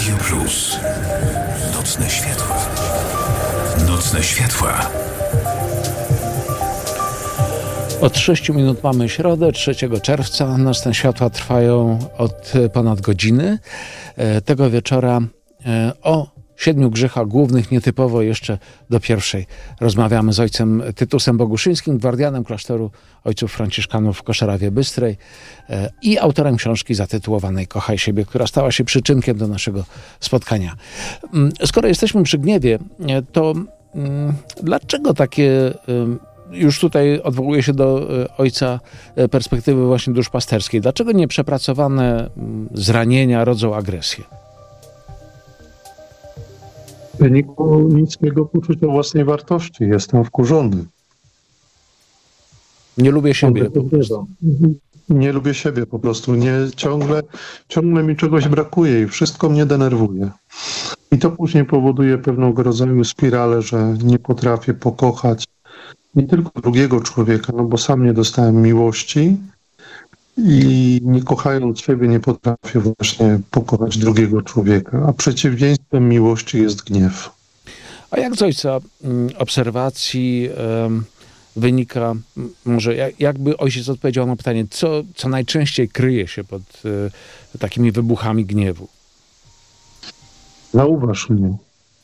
Radio Plus. Nocne światła. Nocne światła. Od 6 minut mamy środę, 3 czerwca. Nocne światła trwają od ponad godziny. Tego wieczora o 7 grzechach głównych, nietypowo jeszcze do pierwszej. Rozmawiamy z ojcem Tytusem Boguszyńskim, gwardianem klasztoru ojców franciszkanów w Koszarawie Bystrej i autorem książki zatytułowanej Kochaj siebie, która stała się przyczynkiem do naszego spotkania. Skoro jesteśmy przy gniewie, to dlaczego takie... Już tutaj odwołuję się do ojca perspektywy właśnie duszpasterskiej. Dlaczego nieprzepracowane zranienia rodzą agresję? W wyniku niskiego poczucia własnej wartości. Jestem wkurzony. Nie lubię siebie. Nie lubię siebie po prostu. Ciągle mi czegoś brakuje i wszystko mnie denerwuje. I to później powoduje pewnego rodzaju spiralę, że nie potrafię pokochać nie tylko drugiego człowieka, no bo sam nie dostałem miłości i nie kochając siebie nie potrafię właśnie pokochać drugiego człowieka, a przeciwieństwem miłości jest gniew. A jak z ojca obserwacji wynika, może jakby ojciec odpowiedział na pytanie, co najczęściej kryje się pod takimi wybuchami gniewu? Zauważ mnie.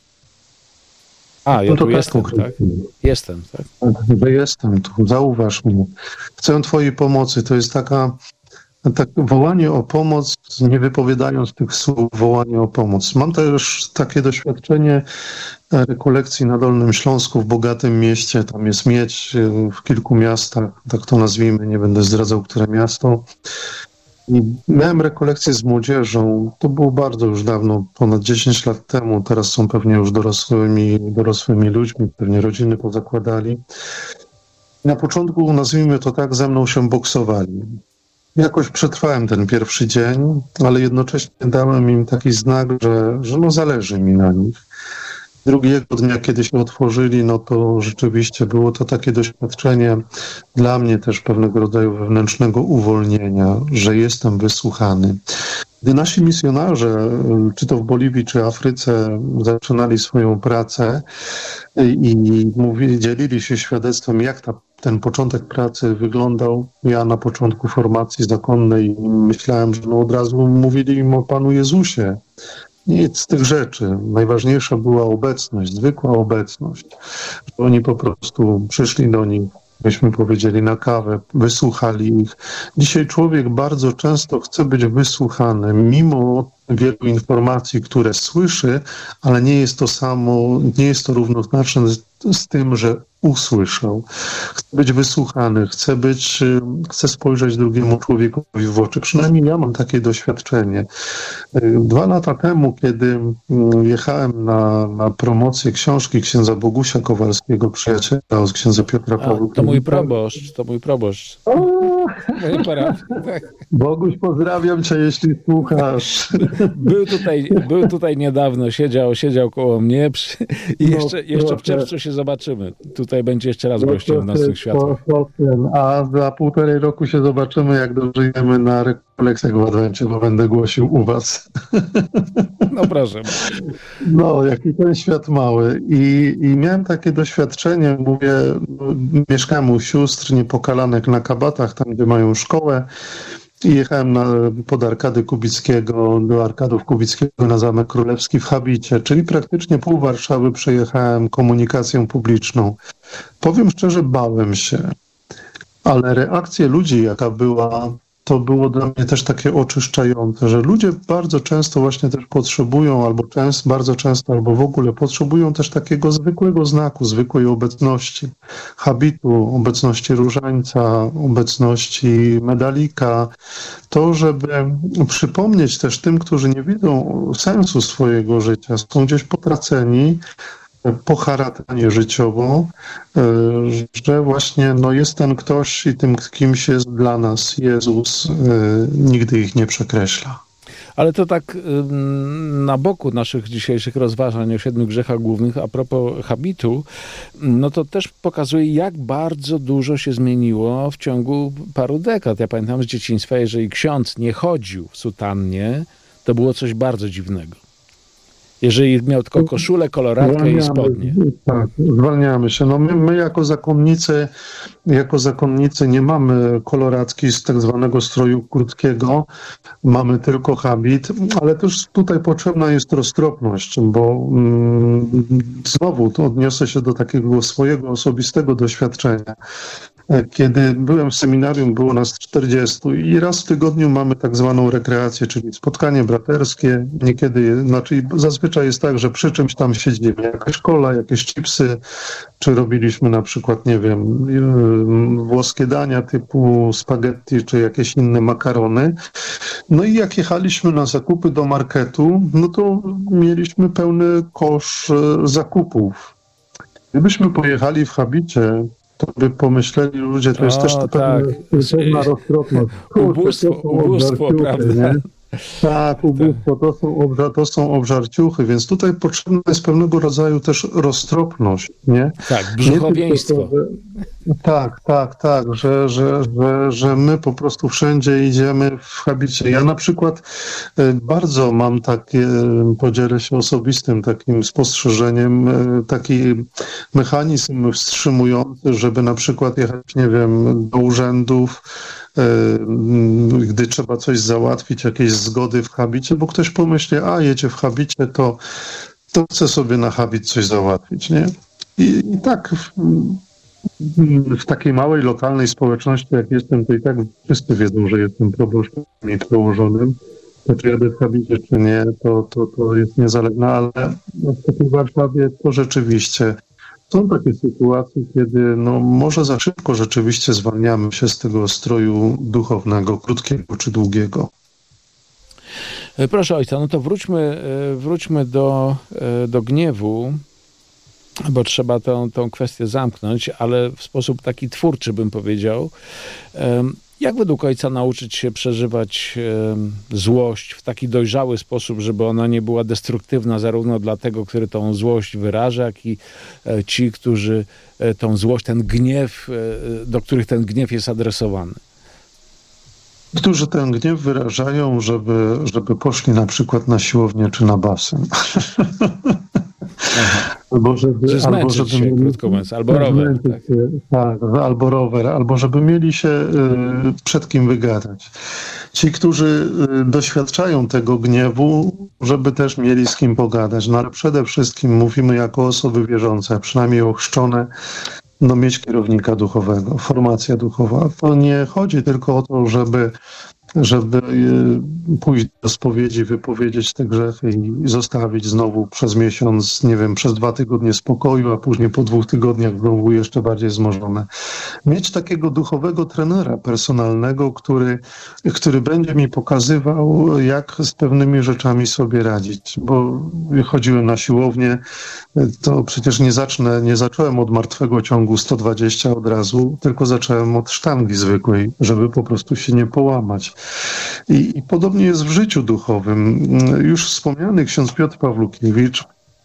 Ja tu jestem, tak? Jestem, tak? Że jestem tu, zauważ mnie. Chcę Twojej pomocy. To jest takie wołanie o pomoc, nie wypowiadając tych słów, wołanie o pomoc. Mam też takie doświadczenie rekolekcji na Dolnym Śląsku, w bogatym mieście. Tam jest miedź w kilku miastach, tak to nazwijmy, nie będę zdradzał, które miasto. I miałem rekolekcję z młodzieżą, to było bardzo już dawno, ponad 10 lat temu, teraz są pewnie już dorosłymi ludźmi, pewnie rodziny pozakładali. Na początku, nazwijmy to tak, ze mną się boksowali. Jakoś przetrwałem ten pierwszy dzień, ale jednocześnie dałem im taki znak, że zależy mi na nich. Drugiego dnia, kiedy się otworzyli, no to rzeczywiście było to takie doświadczenie dla mnie też pewnego rodzaju wewnętrznego uwolnienia, że jestem wysłuchany. Gdy nasi misjonarze, czy to w Boliwii, czy Afryce, zaczynali swoją pracę i dzielili się świadectwem, jak ten początek pracy wyglądał, ja na początku formacji zakonnej myślałem, że od razu mówili im o Panu Jezusie. Nic z tych rzeczy. Najważniejsza była obecność, zwykła obecność. Że oni po prostu przyszli do nich, myśmy powiedzieli, na kawę, wysłuchali ich. Dzisiaj człowiek bardzo często chce być wysłuchany, mimo wielu informacji, które słyszy, ale nie jest to samo, nie jest to równoznaczne z tym, że usłyszał. Chce być wysłuchany, chce spojrzeć drugiemu człowiekowi w oczy. Przynajmniej ja mam takie doświadczenie. 2 lata temu, kiedy jechałem na promocję książki księdza Bogusia Kowalskiego, przyjaciela od księdza Piotra Pawła. To mój proboszcz. Boguś, pozdrawiam cię, jeśli słuchasz. Był tutaj niedawno, siedział koło mnie i jeszcze w czerwcu się zobaczymy. Tutaj będzie jeszcze raz gościem w Nocnych Światłach. A za 1,5 roku się zobaczymy, jak dożyjemy na rekolekcjach w Adwencie, bo będę głosił u was. No proszę. No, jaki ten świat mały. I miałem takie doświadczenie, mieszkałem u sióstr niepokalanek na Kabatach, tam gdzie mają szkołę. I jechałem pod Arkady Kubickiego, do Arkadów Kubickiego na Zamek Królewski w Habicie, czyli praktycznie pół Warszawy przejechałem komunikacją publiczną. Powiem szczerze, bałem się, ale reakcja ludzi, jaka była, to było dla mnie też takie oczyszczające, że ludzie bardzo często właśnie też potrzebują, bardzo często, albo w ogóle potrzebują też takiego zwykłego znaku, zwykłej obecności, habitu, obecności różańca, obecności medalika. To, żeby przypomnieć też tym, którzy nie widzą sensu swojego życia, są gdzieś potraceni, poharatani życiowo, że właśnie jest ten ktoś i tym kimś jest dla nas Jezus, nigdy ich nie przekreśla. Ale to tak na boku naszych dzisiejszych rozważań o 7 grzechach głównych, a propos habitu, no to też pokazuje, jak bardzo dużo się zmieniło w ciągu paru dekad. Ja pamiętam z dzieciństwa, jeżeli ksiądz nie chodził w sutannie, to było coś bardzo dziwnego. Jeżeli miał tylko koszulę, koloratkę i spodnie. Tak, zwalniamy się. No my jako zakonnicy nie mamy koloratki z tak zwanego stroju krótkiego, mamy tylko habit, ale też tutaj potrzebna jest roztropność, bo znowu to odniosę się do takiego swojego osobistego doświadczenia. Kiedy byłem w seminarium, było nas 40 i raz w tygodniu mamy tak zwaną rekreację, czyli spotkanie braterskie. Zazwyczaj jest tak, że przy czymś tam siedzimy, jakaś kola, jakieś chipsy, czy robiliśmy na przykład, nie wiem, włoskie dania typu spaghetti, czy jakieś inne makarony. No i jak jechaliśmy na zakupy do marketu, no to mieliśmy pełny kosz zakupów. Gdybyśmy pojechali w habicie, to by pomyśleli ludzie, to jest też pewna roztropność. Ubóstwo, prawda? Nie? Tak, ubóstwo, to są obżarciuchy, więc tutaj potrzebna jest pewnego rodzaju też roztropność, nie? Tak, brzuchowieństwo. Że my po prostu wszędzie idziemy w habicie. Ja na przykład bardzo mam takie, podzielę się osobistym takim spostrzeżeniem, taki mechanizm wstrzymujący, żeby na przykład jechać, nie wiem, do urzędów, gdy trzeba coś załatwić, jakieś zgody w habicie, bo ktoś pomyśli, jedzie w habicie, to chce sobie na habit coś załatwić, nie? I tak w takiej małej, lokalnej społeczności, jak jestem, to i tak wszyscy wiedzą, że jestem proboszczem i przełożonym. To czy jadę w habicie, czy nie, to jest niezależne, ale w takiej Warszawie to rzeczywiście są takie sytuacje, kiedy może za szybko rzeczywiście zwalniamy się z tego stroju duchownego, krótkiego czy długiego. Proszę ojca, no to wróćmy do gniewu, bo trzeba tą kwestię zamknąć, ale w sposób taki twórczy bym powiedział. Jak według ojca nauczyć się przeżywać złość w taki dojrzały sposób, żeby ona nie była destruktywna zarówno dla tego, który tą złość wyraża, jak i ci, którzy tą złość, ten gniew, do których ten gniew jest adresowany? Którzy ten gniew wyrażają, żeby poszli na przykład na siłownię czy na basen. Albo żeby się, krótko mówiąc, albo rower. Albo rower, albo żeby mieli się przed kim wygadać. Ci, którzy doświadczają tego gniewu, żeby też mieli z kim pogadać. No ale przede wszystkim mówimy jako osoby wierzące, a przynajmniej ochrzczone, mieć kierownika duchowego, formacja duchowa. To nie chodzi tylko o to, żeby pójść do spowiedzi, wypowiedzieć te grzechy i zostawić znowu przez miesiąc, nie wiem, przez 2 tygodnie spokoju, a później po 2 tygodniach znowu jeszcze bardziej wzmożone. Mieć takiego duchowego trenera personalnego, który będzie mi pokazywał, jak z pewnymi rzeczami sobie radzić. Bo chodziłem na siłownię, to przecież nie zacząłem od martwego ciągu 120 od razu, tylko zacząłem od sztangi zwykłej, żeby po prostu się nie połamać. I podobnie jest w życiu duchowym. Już wspomniany ksiądz Piotr Pawlukiewicz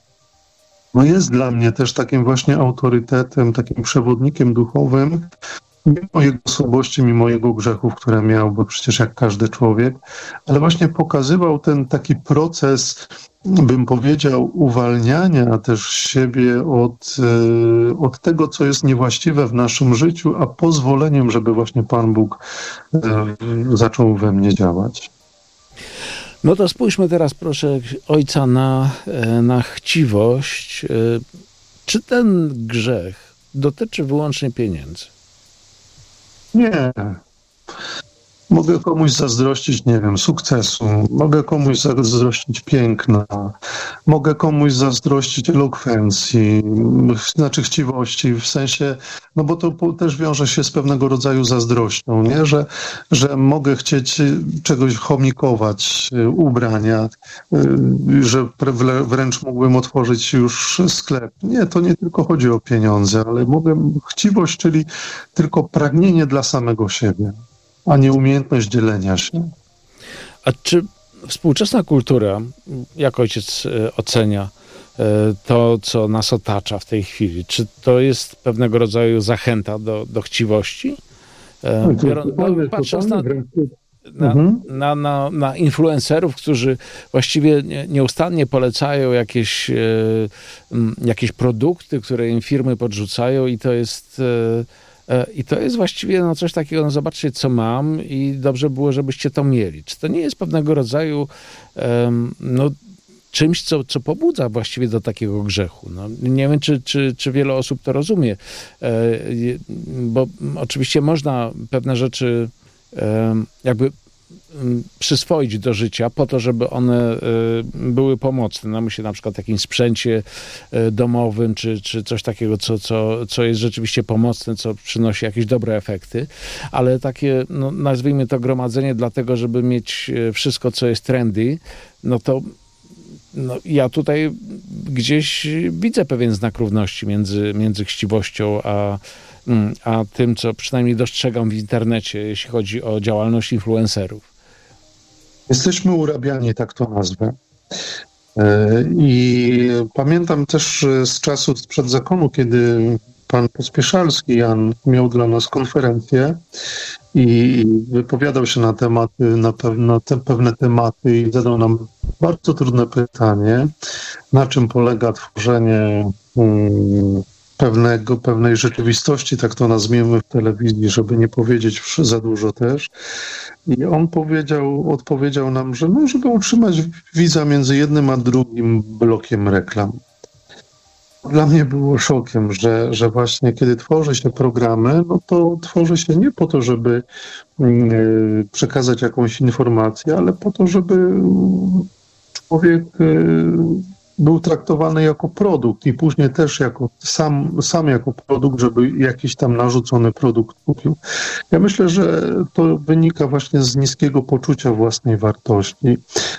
jest dla mnie też takim właśnie autorytetem, takim przewodnikiem duchowym, mimo jego słabości, mimo jego grzechów, które miał, bo przecież jak każdy człowiek, ale właśnie pokazywał ten taki proces, bym powiedział, uwalniania też siebie od tego, co jest niewłaściwe w naszym życiu, a pozwoleniem, żeby właśnie Pan Bóg zaczął we mnie działać. No to spójrzmy teraz, proszę ojca, na chciwość. Czy ten grzech dotyczy wyłącznie pieniędzy? Nie. Mogę komuś zazdrościć, nie wiem, sukcesu, mogę komuś zazdrościć piękna, mogę komuś zazdrościć elokwencji, znaczy chciwości, w sensie, bo to też wiąże się z pewnego rodzaju zazdrością, nie? Że mogę chcieć czegoś chomikować, ubrania, że wręcz mógłbym otworzyć już sklep. Nie, to nie tylko chodzi o pieniądze, ale chciwość, czyli tylko pragnienie dla samego siebie, a nie umiejętność dzielenia się. A czy współczesna kultura, jak ojciec ocenia to, co nas otacza w tej chwili, czy to jest pewnego rodzaju zachęta do chciwości? na influencerów, którzy właściwie nieustannie polecają jakieś produkty, które im firmy podrzucają i to jest właściwie coś takiego, no zobaczcie, co mam i dobrze było, żebyście to mieli. Czy to nie jest pewnego rodzaju czymś, co pobudza właściwie do takiego grzechu? No, nie wiem, czy wiele osób to rozumie, bo oczywiście można pewne rzeczy jakby przyswoić do życia po to, żeby one były pomocne. No myślę na przykład o jakimś sprzęcie domowym, czy coś takiego, co jest rzeczywiście pomocne, co przynosi jakieś dobre efekty, ale takie, no, nazwijmy to gromadzenie dlatego, żeby mieć wszystko, co jest trendy, no to ja tutaj gdzieś widzę pewien znak równości między chciwością a tym, co przynajmniej dostrzegam w internecie, jeśli chodzi o działalność influencerów. Jesteśmy urabiani, tak to nazwę. I pamiętam też z czasów sprzed zakonu, kiedy pan Pospieszalski, Jan, miał dla nas konferencję i wypowiadał się na pewne tematy i zadał nam bardzo trudne pytanie, na czym polega tworzenie pewnej rzeczywistości, tak to nazwijmy, w telewizji, żeby nie powiedzieć za dużo też. I on odpowiedział nam, że żeby utrzymać widza między jednym a drugim blokiem reklam. Dla mnie było szokiem, że właśnie kiedy tworzy się programy, no to tworzy się nie po to, żeby przekazać jakąś informację, ale po to, żeby człowiek był traktowany jako produkt i później też jako sam jako produkt, żeby jakiś tam narzucony produkt kupił. Ja myślę, że to wynika właśnie z niskiego poczucia własnej wartości.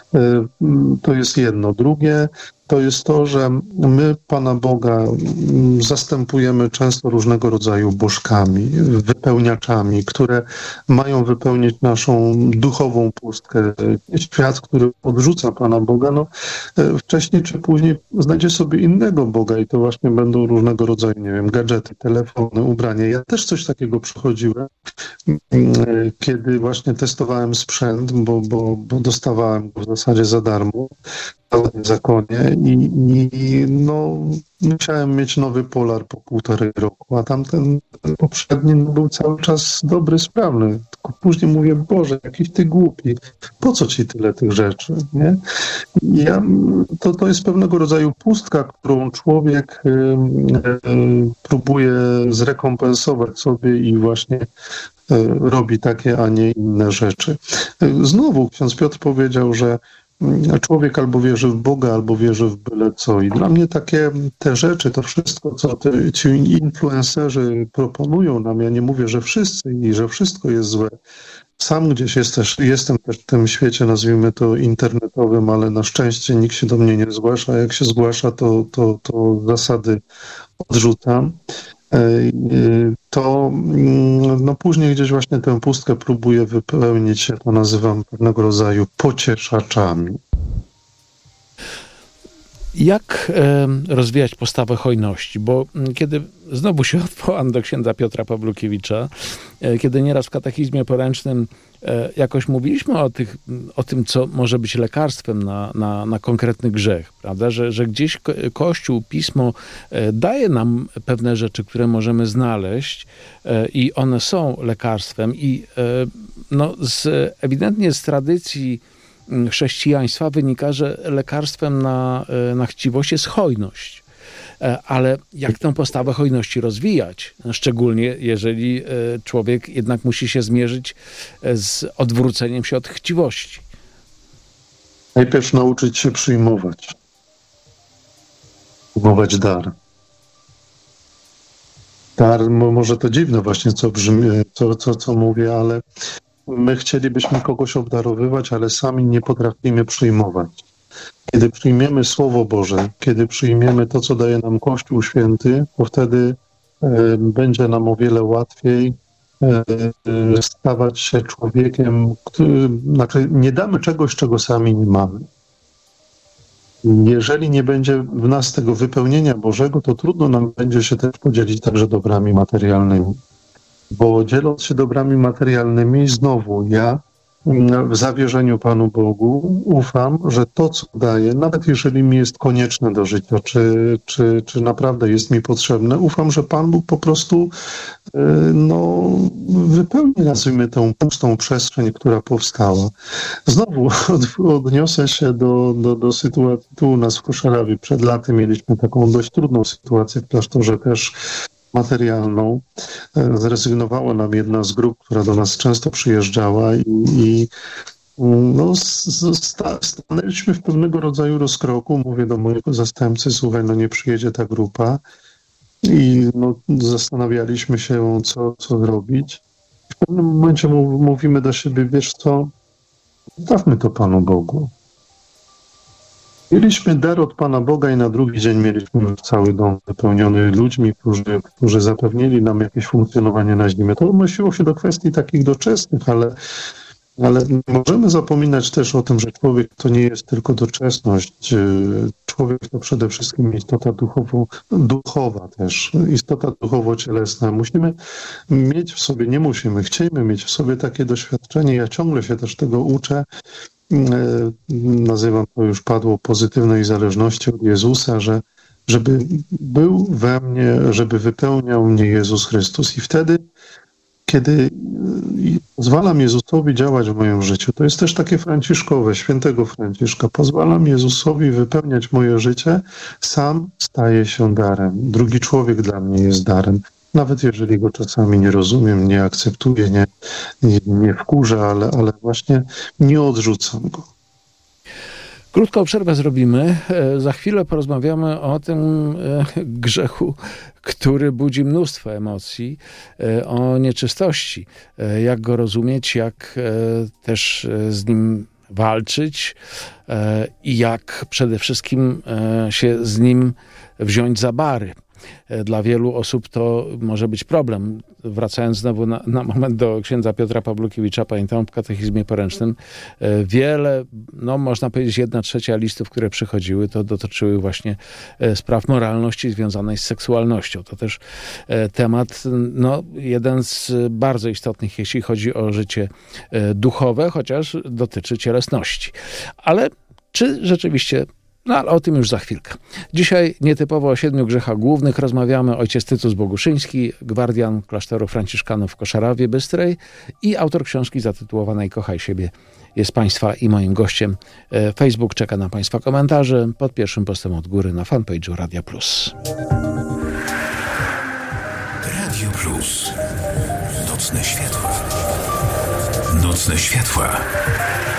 To jest jedno. Drugie, to jest to, że my Pana Boga zastępujemy często różnego rodzaju bożkami, wypełniaczami, które mają wypełnić naszą duchową pustkę. Świat, który odrzuca Pana Boga, wcześniej czy później znajdzie sobie innego Boga i to właśnie będą różnego rodzaju, nie wiem, gadżety, telefony, ubrania. Ja też coś takiego przechodziłem, kiedy właśnie testowałem sprzęt, bo dostawałem go w zasadzie za darmo w zakonie i musiałem mieć nowy Polar po 1,5 roku, a tamten poprzedni był cały czas dobry, sprawny. Tylko później mówię, Boże, jakiś ty głupi, po co ci tyle tych rzeczy, nie? To jest pewnego rodzaju pustka, którą człowiek próbuje zrekompensować sobie i właśnie robi takie, a nie inne rzeczy. Znowu ksiądz Piotr powiedział, że człowiek albo wierzy w Boga, albo wierzy w byle co. I dla mnie te rzeczy, to wszystko, co ci influencerzy proponują nam, ja nie mówię, że wszyscy i że wszystko jest złe. Sam gdzieś jestem też w tym świecie, nazwijmy to internetowym, ale na szczęście nikt się do mnie nie zgłasza. Jak się zgłasza, to zasady odrzucam. To później gdzieś właśnie tę pustkę próbuję wypełnić, ja to nazywam pewnego rodzaju pocieszaczami. Jak rozwijać postawę hojności? Bo kiedy znowu się odwołam do księdza Piotra Pawlukiewicza, kiedy nieraz w katechizmie poręcznym jakoś mówiliśmy o tym, co może być lekarstwem na konkretny grzech, prawda? Że gdzieś Kościół, Pismo daje nam pewne rzeczy, które możemy znaleźć i one są lekarstwem i ewidentnie z tradycji chrześcijaństwa wynika, że lekarstwem na chciwość jest hojność. Ale jak tę postawę hojności rozwijać? Szczególnie jeżeli człowiek jednak musi się zmierzyć z odwróceniem się od chciwości. Najpierw nauczyć się przyjmować dar. Dar, może to dziwne właśnie, co brzmi, co mówię, ale my chcielibyśmy kogoś obdarowywać, ale sami nie potrafimy przyjmować. Kiedy przyjmiemy Słowo Boże, kiedy przyjmiemy to, co daje nam Kościół Święty, to wtedy będzie nam o wiele łatwiej stawać się człowiekiem, nie damy czegoś, czego sami nie mamy. Jeżeli nie będzie w nas tego wypełnienia Bożego, to trudno nam będzie się też podzielić także dobrami materialnymi. Bo dzieląc się dobrami materialnymi, znowu ja w zawierzeniu Panu Bogu ufam, że to, co daję, nawet jeżeli mi jest konieczne do życia, czy naprawdę jest mi potrzebne, ufam, że Pan Bóg po prostu wypełni, nazwijmy, tą pustą przestrzeń, która powstała. Znowu odniosę się do sytuacji tu u nas w Koszarawie. Przed laty mieliśmy taką dość trudną sytuację w klasztorze też materialną. Zrezygnowała nam jedna z grup, która do nas często przyjeżdżała i stanęliśmy w pewnego rodzaju rozkroku. Mówię do mojego zastępcy, słuchaj, nie przyjedzie ta grupa. I zastanawialiśmy się, co zrobić. W pewnym momencie mówimy do siebie, wiesz co, dawmy to Panu Bogu. Mieliśmy dar od Pana Boga i na drugi dzień mieliśmy już cały dom wypełniony ludźmi, którzy zapewnili nam jakieś funkcjonowanie na ziemi. To odnosiło się do kwestii takich doczesnych, ale nie możemy zapominać też o tym, że człowiek to nie jest tylko doczesność. Człowiek to przede wszystkim istota duchowa też, istota duchowo-cielesna. Musimy mieć w sobie, chcielibyśmy mieć w sobie takie doświadczenie. Ja ciągle się też tego uczę. Nazywam to, już padło, pozytywnej zależności od Jezusa, żeby był we mnie, żeby wypełniał mnie Jezus Chrystus. I wtedy, kiedy pozwalam Jezusowi działać w moim życiu, to jest też takie franciszkowe, świętego Franciszka, pozwalam Jezusowi wypełniać moje życie, sam staje się darem. Drugi człowiek dla mnie jest darem. Nawet jeżeli go czasami nie rozumiem, nie akceptuję, nie wkurzę, ale właśnie nie odrzucam go. Krótką przerwę zrobimy. Za chwilę porozmawiamy o tym grzechu, który budzi mnóstwo emocji, o nieczystości. Jak go rozumieć, jak też z nim walczyć i jak przede wszystkim się z nim wziąć za bary. Dla wielu osób to może być problem. Wracając znowu na moment do księdza Piotra Pawlukiewicza, pamiętam w katechizmie poręcznym, wiele, można powiedzieć 1/3 listów, które przychodziły, to dotyczyły właśnie spraw moralności związanej z seksualnością. To też temat, jeden z bardzo istotnych, jeśli chodzi o życie duchowe, chociaż dotyczy cielesności. Ale czy rzeczywiście... ale o tym już za chwilkę. Dzisiaj nietypowo o 7 grzechach głównych rozmawiamy. Ojciec Tytus Boguszyński, gwardian klasztoru franciszkanów w Koszarawie Bystrej i autor książki zatytułowanej Kochaj siebie jest Państwa i moim gościem. Facebook czeka na Państwa komentarze pod pierwszym postem od góry na fanpage'u Radia Plus. Radio Plus. Nocne światła. Nocne światła.